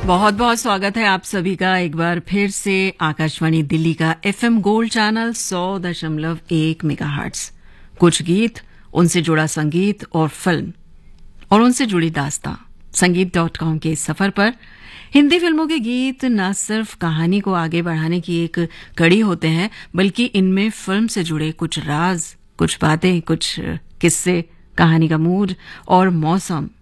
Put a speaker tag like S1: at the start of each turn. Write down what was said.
S1: बहुत बहुत स्वागत है आप सभी का एक बार फिर से आकाशवाणी दिल्ली का एफएम गोल्ड चैनल 100.1 मेगाहर्ट्ज। कुछ गीत, उनसे जुड़ा संगीत और फिल्म और उनसे जुड़ी दास्तां संगीत.com के इस सफर पर। हिंदी फिल्मों के गीत न सिर्फ कहानी को आगे बढ़ाने की एक कड़ी होते हैं, बल्कि इनमें फिल्म से जुड़े कुछ राज, कुछ बातें, कुछ किस्से, कहानी का मूड और मौसम